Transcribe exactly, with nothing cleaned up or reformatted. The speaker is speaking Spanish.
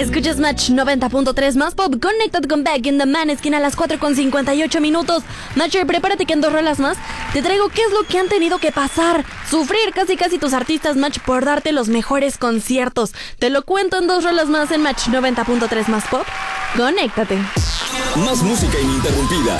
Escuchas Match noventa punto tres más pop. Conéctate con Back in the Maneskin a las cuatro con cincuenta y ocho minutos. Matcher, prepárate que en dos rolas más te traigo qué es lo que han tenido que pasar, sufrir casi casi tus artistas Match por darte los mejores conciertos. Te lo cuento en dos rolas más en Match noventa punto tres más pop. Conéctate. Más música ininterrumpida.